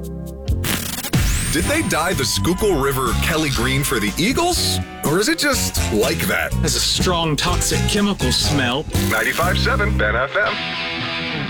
Did they dye the Schuylkill River Kelly green for the Eagles? Or is it just like that? Has a strong toxic chemical smell. 95.7 Ben FM.